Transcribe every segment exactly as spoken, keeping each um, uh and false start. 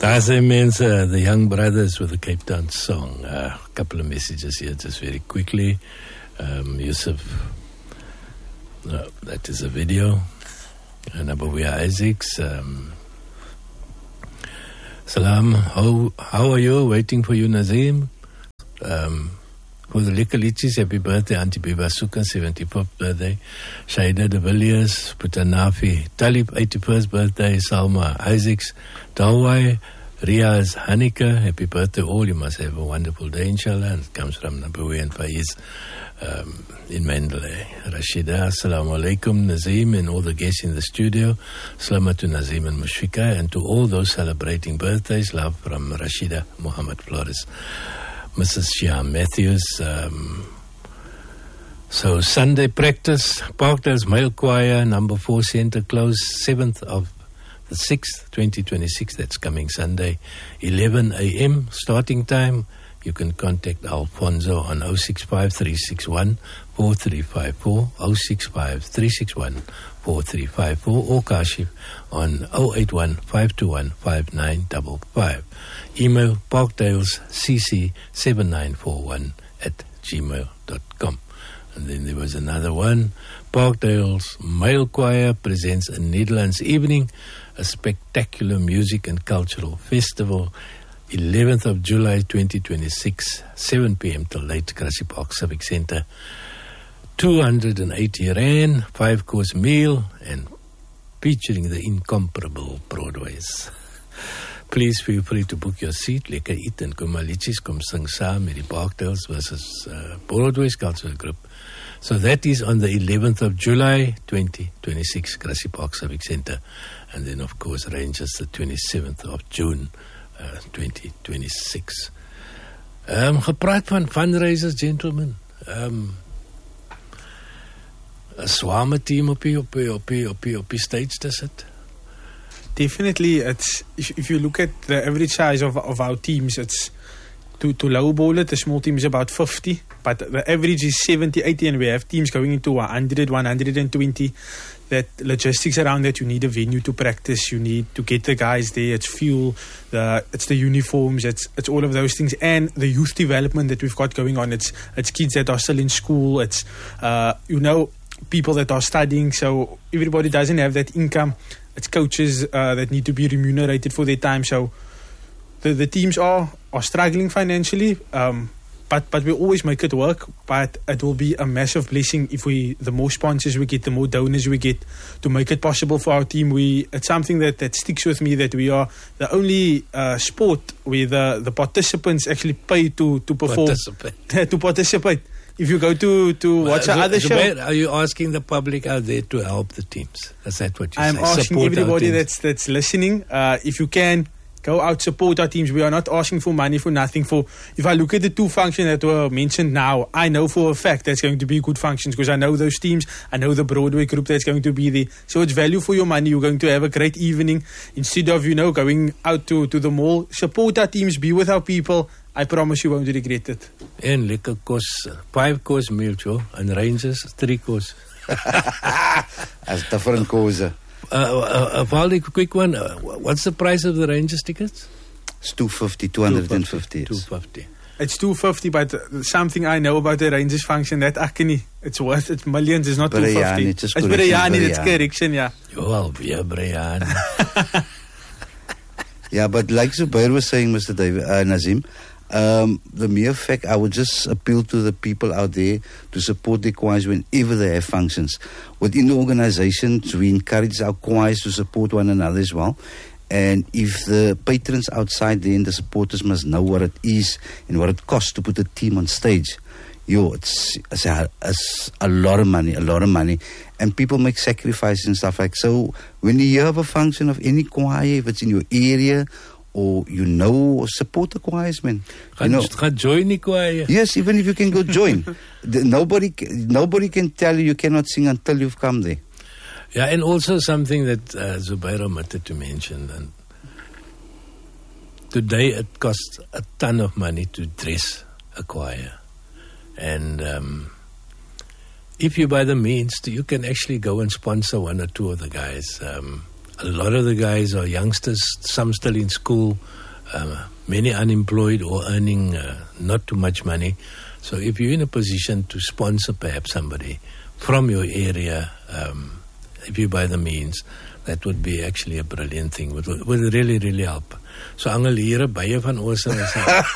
Daar zijn mensen, the Young Brothers with the Cape Town song. A uh, couple of messages here just very quickly. Um, Yusuf, no, that is a video. And Abouya Isaacs. Um, Salam, how, how are you? Waiting for you, Nazim. Um, for the Likalichis, happy birthday, Auntie Biba Suka, seventy-fifth birthday. Shaida de Villiers, Putanafi, Talib, eighty-first birthday. Salma Isaacs, Dawai, Riaz Hanika, happy birthday all. You must have a wonderful day, inshallah. And it comes from Nabawi and Faiz um, in Mandalay. Rashida, assalamu alaikum, Nazim, and all the guests in the studio. Salama to Nazim and Mushfika, and to all those celebrating birthdays. Love from Rashida Muhammad Flores. Missus Shia Matthews. Um, so Sunday practice, Parkdale's Male Choir, number four, Centre Close, seventh of the sixth, twenty twenty-six. That's coming Sunday, eleven a.m. starting time. You can contact Alfonso on oh six five, three six one, four three five four, oh six five, three six one, four three five four, or Kashif on oh eight one, five two one, five nine five five. Email parkdalescc seven nine four one at gmail dot com. And then there was another one. Parkdale's Male Choir presents a Netherlands Evening, a spectacular music and cultural festival, eleventh of July twenty twenty-six, seven p.m. till late, Grassy Park Civic Centre. two hundred eighty rand, five-course meal, and featuring the incomparable Broadways. Please feel free to book your seat. Lekker eat en kom maar liedjies, kom sing saam met die Parkdales versus uh, Broadways Cultural Group. So that is on the eleventh of July twenty twenty-six, Grassy Park Civic Centre. And then, of course, Rangers the twenty-seventh of June uh, twenty twenty-six. Um, gepraat van fundraisers, gentlemen. Um, een swame team op die, op die, op die, op die, op die stage te sit. Definitely, it's if, if you look at the average size of of our teams, it's to to lowball it. The small team is about fifty, but the average is seventy, eighty, and we have teams going into one hundred, one hundred twenty. That logistics around that, you need a venue to practice, you need to get the guys there, it's fuel, the it's the uniforms, it's it's all of those things, and the youth development that we've got going on. It's it's kids that are still in school, it's uh you know people that are studying, so everybody doesn't have that income. It's coaches uh, that need to be remunerated for their time. So the the teams are are struggling financially, um, but but we always make it work. But it will be a massive blessing if we the more sponsors we get, the more donors we get, to make it possible for our team. We it's something that, that sticks with me, that we are the only uh, sport where the, the participants actually pay to to perform Participate. to participate. If you go to, to watch well, another so, show... Are you asking the public out there to help the teams? Is that what you I'm say? asking Support everybody that's that's listening, uh, if you can, go out, support our teams. We are not asking for money for nothing. For If I look at the two functions that were mentioned now, I know for a fact that's going to be good functions, because I know those teams, I know the Broadway group that's going to be there. So it's value for your money. You're going to have a great evening. Instead of, you know, going out to, to the mall, support our teams, be with our people. I promise you won't regret it. En lekker kos, five course meal, Joe, and Rangers, three course. As different course. Uh, uh, uh, a quick one. Uh, what's the price of the Rangers tickets? It's two fifty, two hundred fifty. two fifty. It's two fifty, but something I know about the Rangers function, that akini, it's worth it's millions. It's not two fifty. It's biryani. That's correction, yeah. Oh, yeah, biryani. Yeah, but like Zubair was saying, Mister David, uh, Nazim, Um, the mere fact, I would just appeal to the people out there to support their choirs whenever they have functions. Within the organizations, we encourage our choirs to support one another as well. And if the patrons outside there and the supporters must know what it is and what it costs to put a team on stage, yo, it's, it's, a, it's a lot of money, a lot of money. And people make sacrifices and stuff like that. So when you have a function of any choir, if it's in your area, or you know, support the choirs, man. You know, join the choir. Yes, even if you can go join. the, nobody, nobody can tell you you cannot sing until you've come there. Yeah, and also something that uh, Zubair omitted to mention. And today it costs a ton of money to dress a choir. And um, if you by the means, you can actually go and sponsor one or two of the guys. Um, a lot of the guys are youngsters, some still in school, um, many unemployed or earning uh, not too much money. So if you're in a position to sponsor perhaps somebody from your area, um, if you by the means, that would be actually a brilliant thing. Would would really, really help. So Angeliere, baie van ons is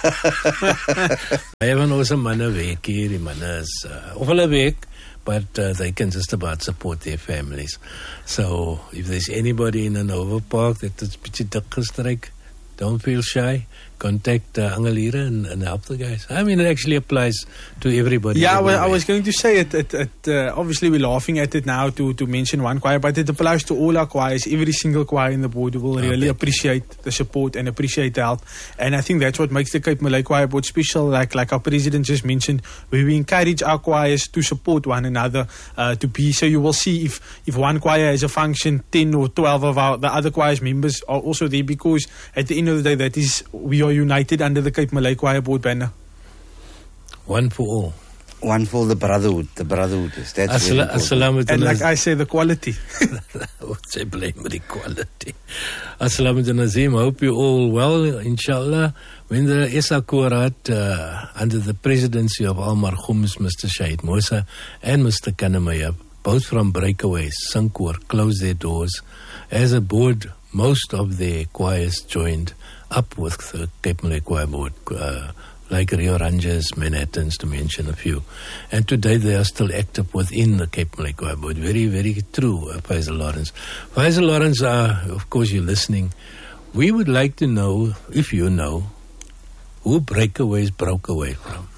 baie van ons manne werk hier, die manne is uh, of hulle werk, but uh, they can just about support their families. So if there's anybody in an overpark that is bietjie dik gestryk, don't feel shy. Contact uh, Angeliere and, and help the guys. I mean, it actually applies to everybody. Yeah, well, I was going to say it. it, it uh, obviously, we're laughing at it now to, to mention one choir, but it applies to all our choirs. Every single choir in the board will really okay. appreciate the support and appreciate the help. And I think that's what makes the Cape Malay Choir Board special. Like like our president just mentioned, where we encourage our choirs to support one another, uh, to be. So you will see if if one choir has a function, ten or twelve of our the other choirs members are also there, because at the end of the day, that is, we are united under the Cape Malay Choir Board banner. One for all. One for the brotherhood. The brotherhood is that's Asala- Assalamu And like I say, the quality. Say blame the quality. Assalamu Nazim. I hope you all well, inshallah. When the Esa Korat, uh, under the presidency of Al Marhums, Mister Shahid Musa and Mister Kanamaya, both from Breakaways, Sankor, closed their doors. As a board, most of their choirs joined up with the Cape Malay Choir Board, uh, like Rio Rangers, Manhattans, to mention a few. And today they are still active within the Cape Malay Choir Board. Very, very true, uh, Faisal Lawrence. Faisal Lawrence, uh, of course you're listening. We would like to know, if you know, who Breakaways broke away from.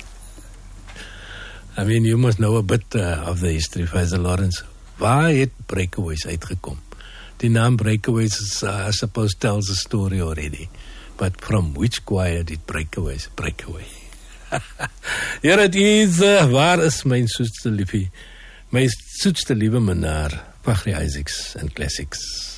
I mean, you must know a bit uh, of the history, Faisal Lawrence. Waar het Breakaways uitgekom? The name Breakaways, is, uh, I suppose, tells a story already. But from which choir did Breakaways break away? Here it is. Uh, waar is my soetste liefie? My soetste liewe menaar, Fagri Isaacs and Classics.